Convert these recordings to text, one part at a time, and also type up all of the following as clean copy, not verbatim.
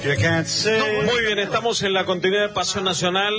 Muy bien, estamos en la continuidad de Pasión Nacional,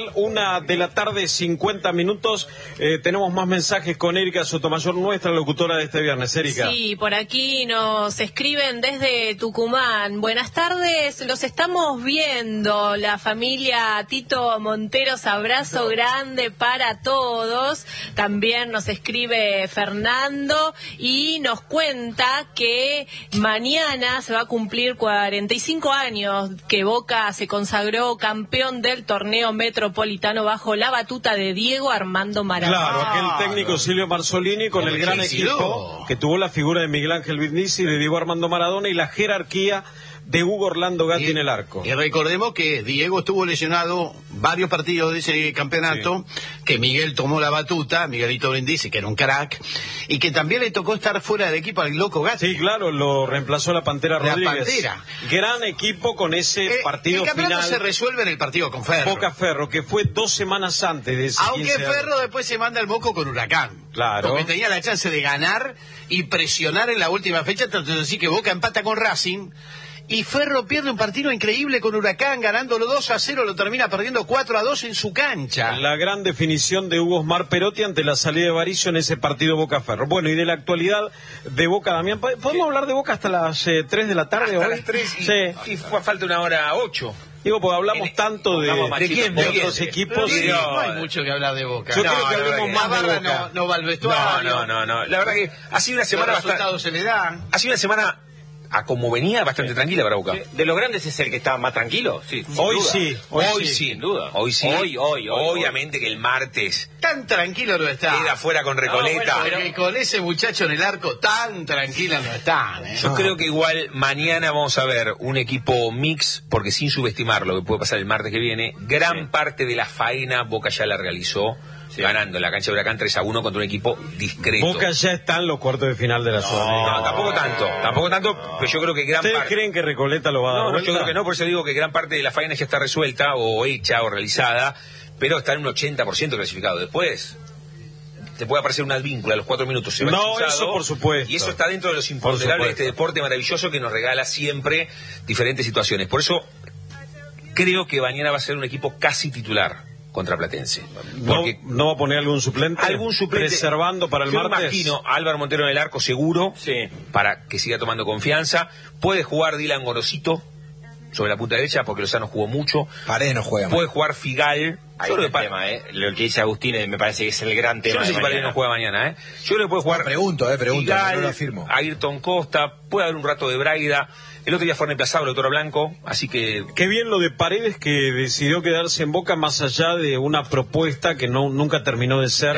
1:50 p.m. Tenemos más mensajes con Erika Sotomayor, nuestra locutora de este viernes. Erika. Sí, por aquí nos escriben desde Tucumán. Buenas tardes, los estamos viendo, la familia Tito Monteros, abrazo grande para todos. También nos escribe Fernando y nos cuenta que mañana se va a cumplir 45 años que Boca se consagró campeón del torneo metropolitano bajo la batuta de Diego Armando Maradona. Claro, aquel técnico Silvio Marzolini con el gran equipo que tuvo la figura de Miguel Ángel Brindisi, de Diego Armando Maradona y la jerarquía de Hugo Orlando Gatti en el arco. Y recordemos que Diego estuvo lesionado varios partidos de ese campeonato, sí, que Miguel tomó la batuta, Miguelito Brindisi, que era un crack, y que también le tocó estar fuera del equipo al Loco Gatti. Sí, claro, lo reemplazó la Pantera Rodríguez. La Pantera. Gran equipo con ese partido final. El campeonato se resuelve en el partido con Ferro. Boca Ferro, que fue 2 semanas antes de ese. Aunque Ferro después se manda el moco con Huracán. Claro. Porque tenía la chance de ganar y presionar en la última fecha, tanto así que Boca empata con Racing. Y Ferro pierde un partido increíble con Huracán, ganándolo 2-0, lo termina perdiendo 4-2 en su cancha. La gran definición de Hugo Osmar Perotti ante la salida de Varicio en ese partido Boca Ferro. Bueno, y de la actualidad de Boca, Damián, ¿podemos hablar de Boca hasta las 3 de la tarde hasta hoy? Las 3 y falta 1:08. Digo, porque hablamos tanto de otros equipos. No hay mucho que hablar de Boca. Yo creo que hablemos más de Boca. No va al vestuario. No. La verdad que ha sido una semana bastante... Los resultados se le dan. Ha sido una semana... a como venía, bastante tranquila para Boca. De los grandes es el que está más tranquilo. Sí, hoy sí, sin duda. Hoy sí. Obviamente que el martes tan tranquilo no está. Queda fuera con Recoleta. Pero que con ese muchacho en el arco tan tranquila no está. Yo creo que igual mañana vamos a ver un equipo mix, porque sin subestimar lo que puede pasar el martes que viene, gran parte de la faena Boca ya la realizó. Sí. Ganando en la cancha de Huracán 3-1 contra un equipo discreto. Boca ya está en los cuartos de final de la zona. No, tampoco tanto, pero yo creo que gran parte... ¿Ustedes creen que Recoleta lo va a dar vuelta? Yo creo que no, por eso digo que gran parte de la faena ya está resuelta, o hecha, o realizada, pero está en un 80% clasificado. Después te puede aparecer un advíncula a los 4 minutos. Eso por supuesto. Y eso está dentro de los imponderables de este deporte maravilloso que nos regala siempre diferentes situaciones. Por eso creo que mañana va a ser un equipo casi titular contra Platense. ¿No va a poner algún suplente? Reservando para el martes. Yo imagino a Álvaro Montero en el arco seguro, sí, para que siga tomando confianza. Puede jugar Dylan Gorosito sobre la punta derecha, porque Lozano jugó mucho. Paredes no juega. Puede jugar Figal. Ahí está el tema, lo que dice Agustín me parece que es el gran tema. Yo no sé si Paredes no juega mañana, Yo creo que puede jugar. Pregunto, Figal, no lo afirmo. Ayrton Costa, puede haber un rato de Braida. El otro día fue reemplazado el Toro Blanco, así que... Qué bien lo de Paredes, que decidió quedarse en Boca más allá de una propuesta que nunca terminó de ser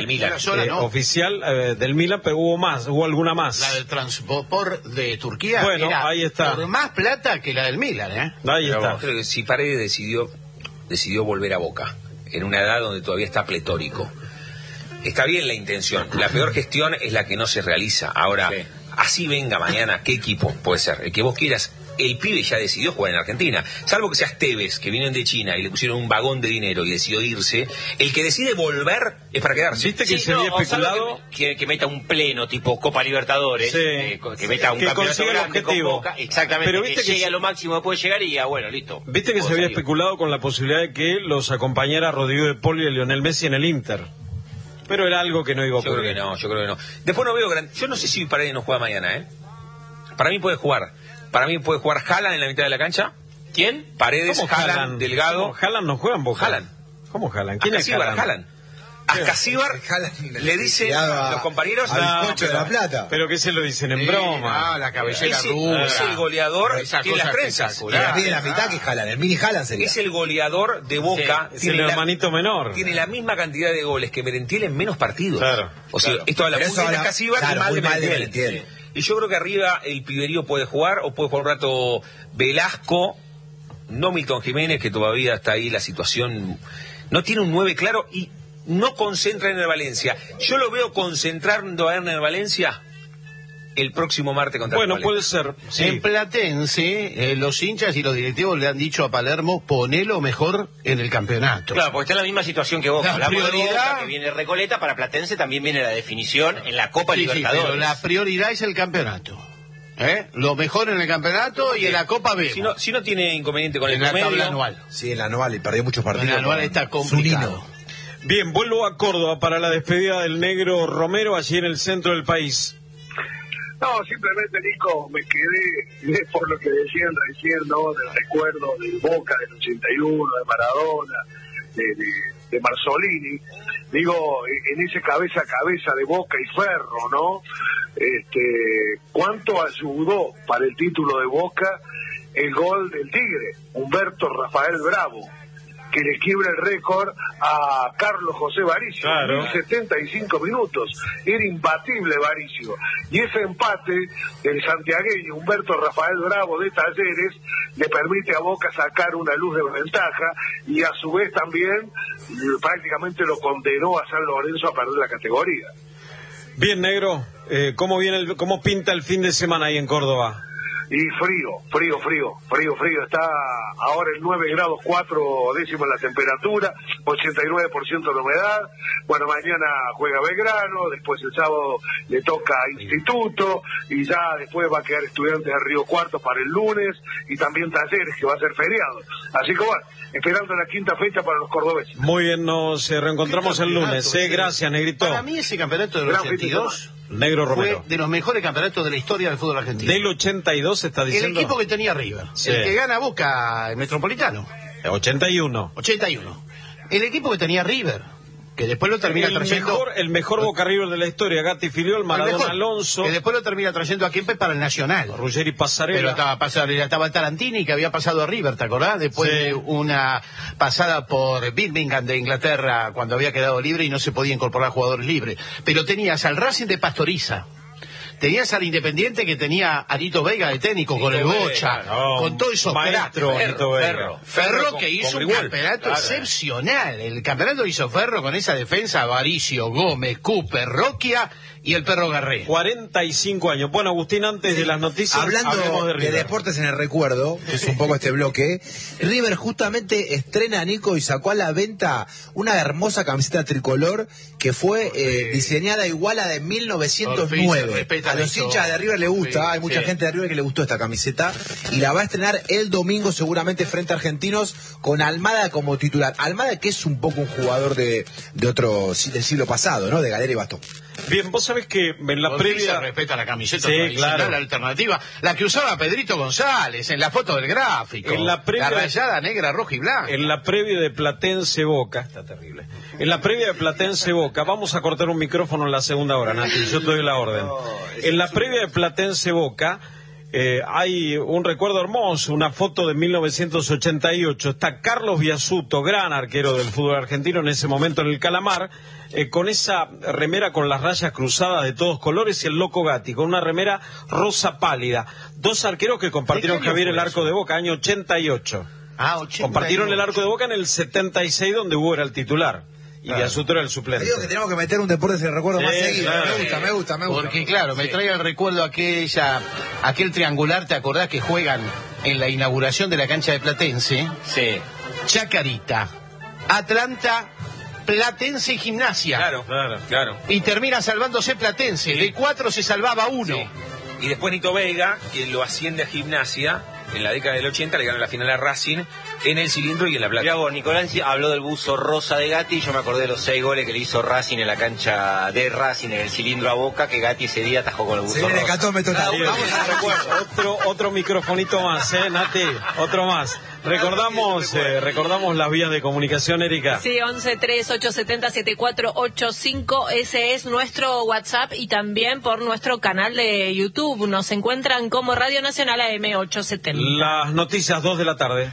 oficial del Milan, pero hubo alguna más. La del Transport de Turquía. Bueno, ahí está. Por más plata que la del Milan, Ahí está. Creo que si Paredes decidió volver a Boca, en una edad donde todavía está pletórico, está bien la intención. La peor gestión es la que no se realiza. Ahora... Sí. Así venga mañana, ¿qué equipo puede ser? El que vos quieras. El pibe ya decidió jugar en Argentina. Salvo que seas Tevez, que vienen de China y le pusieron un vagón de dinero y decidió irse. El que decide volver es para quedarse. ¿Viste que se había especulado? Que meta un pleno tipo Copa Libertadores. Sí. Que meta un campeonato grande con Boca. Exactamente. Pero viste que llegue a lo máximo que puede llegar y bueno, listo. ¿Viste que se había especulado con la posibilidad de que los acompañara Rodrigo de Paul y Lionel Messi en el Inter? Pero era algo que no iba a ocurrir. Yo creo que no. Después no veo yo no sé si Paredes no juega mañana, Para mí puede jugar. Para mí puede jugar Haaland en la mitad de la cancha. ¿Quién? Paredes, Haaland, Delgado. Haaland no juega en Boca. Haaland. ¿Cómo Haaland? ¿Quién es Haaland? A Casíbar le dice a los compañeros de la Plata. Pero que se lo dicen en broma. La cabellera ruda. Es el goleador tiene las trenzas. Tiene la mitad que Haaland, el mini Haaland sería. Es el goleador de Boca. Sí, tiene el hermanito menor. Tiene la misma cantidad de goles que Merentiel en menos partidos. Claro. O sea, esto habla muy bien de Casíbar y mal de Merentiel. Y yo creo que arriba el piberío puede jugar, o puede jugar un rato Velasco, no Milton Jiménez, que todavía está ahí la situación. No tiene un 9 claro y no concentra en el Valencia. Yo lo veo concentrando a Erner Valencia el próximo martes contra Bueno, Palermo. puede ser. Sí. En Platense, los hinchas y los directivos le han dicho a Palermo, ponelo mejor en el campeonato. Claro, porque está en la misma situación que Boca. La prioridad que viene Recoleta, para Platense también viene la definición en la Copa Libertadores. Pero la prioridad es el campeonato. Lo mejor en el campeonato y en la Copa B. Si no tiene inconveniente con el la promedio. tabla anual. Sí, en la anual y perdió muchos partidos. En la anual está complicado. Bien, vuelvo a Córdoba para la despedida del negro Romero allí en el centro del país. No, simplemente, Nico, me quedé por lo que decían recién, ¿no? Del recuerdo del Boca del 81, de Maradona, de Marzolini. Digo, en ese cabeza a cabeza de Boca y Ferro, ¿no? ¿Cuánto ayudó para el título de Boca el gol del Tigre, Humberto Rafael Bravo, que le quiebra el récord a Carlos José Varicio? Claro. 75 minutos, era imbatible Varicio, y ese empate del santiagueño Humberto Rafael Bravo de Talleres le permite a Boca sacar una luz de ventaja, y a su vez también prácticamente lo condenó a San Lorenzo a perder la categoría. Bien, negro, ¿cómo pinta el fin de semana ahí en Córdoba? Y frío. Está ahora en 9 grados 4 décimos la temperatura, 89% de humedad. Bueno, mañana juega Belgrano, después el sábado le toca Instituto, y ya después va a quedar Estudiantes de Río Cuarto para el lunes, y también Talleres, que va a ser feriado. Así que bueno, esperando la quinta fecha para los cordobeses. Muy bien, nos reencontramos el lunes. Gracias, Negrito. Para mí ese campeonato del 82... Negro Romero. Fue de los mejores campeonatos de la historia del fútbol argentino. Del 82 está diciendo. El equipo que tenía River. Sí. El que gana Boca, el Metropolitano. 81. El equipo que tenía River, que después lo termina trayendo... El mejor Boca River de la historia, Gatti Filiol, Maradona Alonso. Que después lo termina trayendo a Kempes para el Nacional. Ruggeri Passarella. Pero estaba Tarantini, que había pasado a River, ¿te acordás? Después de una pasada por Birmingham de Inglaterra, cuando había quedado libre y no se podía incorporar jugadores libres. Pero tenías al Racing de Pastoriza. Tenías al Independiente, que tenía a Nito Vega de técnico, con el Bocha, con todo eso. Ferro que hizo un campeonato excepcional. El campeonato lo hizo Ferro con esa defensa: Varicio, Gómez, Cooper, Roquia y el Perro Garré. 45 años. Bueno, Agustín, antes de las noticias, hablando de deportes en el recuerdo, que es un poco este bloque, River justamente estrena, Nico, y sacó a la venta una hermosa camiseta tricolor que fue diseñada igual a de 1909. A los hinchas de River le gusta, hay mucha gente de River que le gustó esta camiseta, y la va a estrenar el domingo seguramente frente a Argentinos, con Almada como titular. Almada, que es un poco un jugador del siglo pasado, ¿no? De galera y bastón. Bien, vos sabés que en la previa... Se respeta la camiseta tradicional, la alternativa, la que usaba Pedrito González en la foto del gráfico. En la previa, la rayada negra, roja y blanca. En la previa de Platense Boca, está terrible. En la previa de Platense Boca, vamos a cortar un micrófono en la segunda hora, Nati, yo te doy la orden. En la previa de Platense Boca hay un recuerdo hermoso, una foto de 1988. Está Carlos Biasuto, gran arquero del fútbol argentino en ese momento en el Calamar, con esa remera con las rayas cruzadas de todos colores, y el Loco Gatti con una remera rosa pálida. Dos arqueros que compartieron, Javier, el arco de Boca, año 88. 88. Compartieron el arco de Boca en el 76, donde Hugo era el titular. Y Biasuto era el suplente. Digo que tenemos que meter un deporte de recuerdo más seguido. Claro. Me gusta. Porque claro, me trae el recuerdo aquel triangular, ¿te acordás que juegan en la inauguración de la cancha de Platense? Sí. Chacarita, Atlanta, Platense y Gimnasia. Claro. Y termina salvándose Platense. Sí. De 4 se salvaba uno. Sí. Y después Nito Vega, que lo asciende a Gimnasia en la década del 80, le gana la final a Racing en el Cilindro y en la Plata. Mirá vos, Nicolás habló del buzo rosa de Gatti, y yo me acordé de los 6 goles que le hizo Racing en la cancha de Racing en el Cilindro a Boca, que Gatti ese día atajó con el buzo rosa. Vamos a recuerdo. Otro microfonito más, Nati, otro más. Recordamos las vías de comunicación, Erika. Sí, 1138707485, ese es nuestro WhatsApp, y también por nuestro canal de YouTube. Nos encuentran como Radio Nacional AM870. Las noticias 2 de la tarde.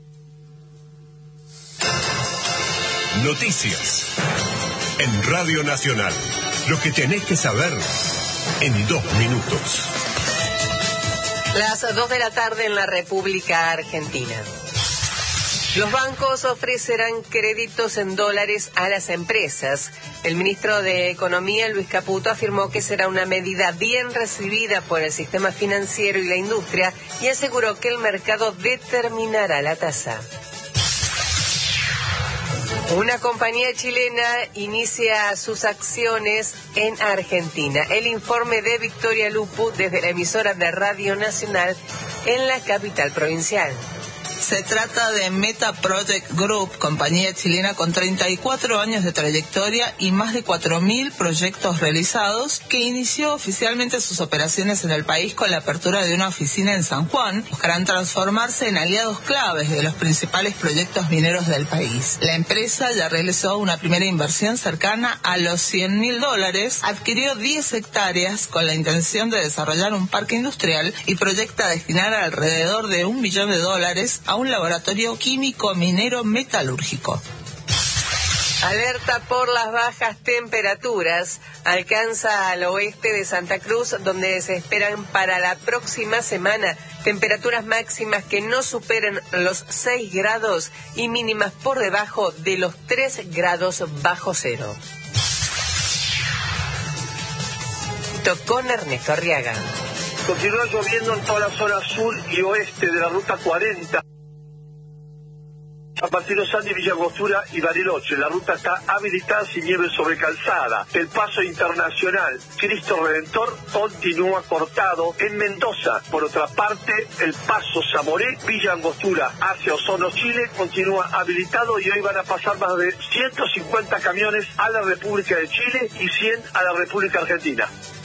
Noticias en Radio Nacional. Lo que tenés que saber en 2 minutos. Las 2 de la tarde en la República Argentina. Los bancos ofrecerán créditos en dólares a las empresas. El ministro de Economía, Luis Caputo, afirmó que será una medida bien recibida por el sistema financiero y la industria, y aseguró que el mercado determinará la tasa. Una compañía chilena inicia sus acciones en Argentina. El informe de Victoria Lupu desde la emisora de Radio Nacional en la capital provincial. Se trata de Meta Project Group, compañía chilena con 34 años de trayectoria y más de 4.000 proyectos realizados, que inició oficialmente sus operaciones en el país con la apertura de una oficina en San Juan. Buscarán transformarse en aliados claves de los principales proyectos mineros del país. La empresa ya realizó una primera inversión cercana a los $100.000, adquirió 10 hectáreas con la intención de desarrollar un parque industrial y proyecta destinar alrededor de $1 millón a un laboratorio químico minero metalúrgico. Alerta por las bajas temperaturas alcanza al oeste de Santa Cruz, donde se esperan para la próxima semana temperaturas máximas que no superen los 6 grados y mínimas por debajo de los 3 grados bajo cero. Con Ernesto Arriaga. Continúa lloviendo en toda la zona sur y oeste de la ruta 40. A partir de Sandy, Villa Angostura y Bariloche. La ruta está habilitada sin nieve sobre calzada. El paso internacional Cristo Redentor continúa cortado en Mendoza. Por otra parte, el paso Zamoré, Villa Angostura hacia Osorno, Chile, continúa habilitado y hoy van a pasar más de 150 camiones a la República de Chile y 100 a la República Argentina.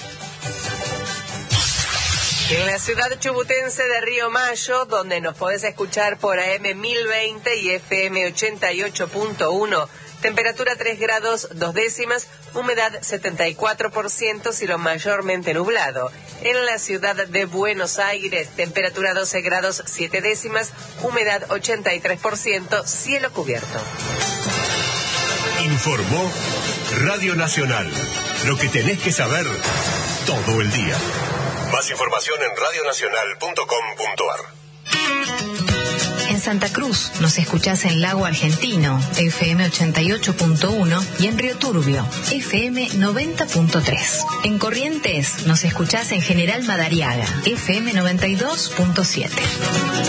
En la ciudad chubutense de Río Mayo, donde nos podés escuchar por AM 1020 y FM 88.1, temperatura 3 grados 2 décimas, humedad 74%, cielo mayormente nublado. En la ciudad de Buenos Aires, temperatura 12 grados 7 décimas, humedad 83%, cielo cubierto. Informó Radio Nacional. Lo que tenés que saber todo el día. Más información en radionacional.com.ar. En Santa Cruz nos escuchás en Lago Argentino, FM 88.1, y en Río Turbio, FM 90.3. En Corrientes nos escuchás en General Madariaga, FM 92.7.